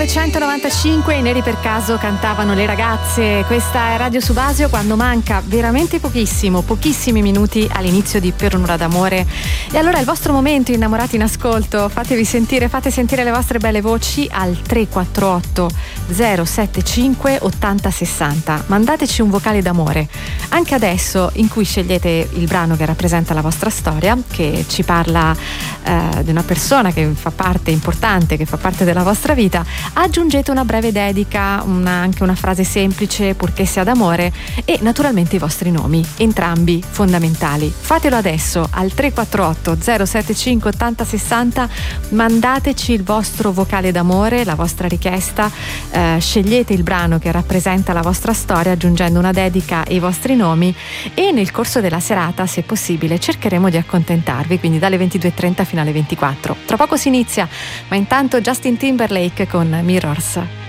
1995 i Neri per caso cantavano Le ragazze. Questa è Radio Subasio quando manca veramente pochissimi minuti all'inizio di Per un'ora d'amore. E allora è il vostro momento, innamorati in ascolto. Fate sentire le vostre belle voci al 348 075 8060. Mandateci un vocale d'amore, anche adesso, in cui scegliete il brano che rappresenta la vostra storia, che ci parla di una persona che fa parte importante, che fa parte della vostra vita. Aggiungete una breve dedica, anche una frase semplice, purché sia d'amore, e naturalmente i vostri nomi, entrambi fondamentali. Fatelo adesso al 348 075 8060. Mandateci il vostro vocale d'amore, la vostra richiesta, scegliete il brano che rappresenta la vostra storia aggiungendo una dedica e i vostri nomi, e nel corso della serata, se possibile, cercheremo di accontentarvi, quindi dalle 22:30 fino alle 24. Tra poco si inizia, ma intanto Justin Timberlake con Mirrors.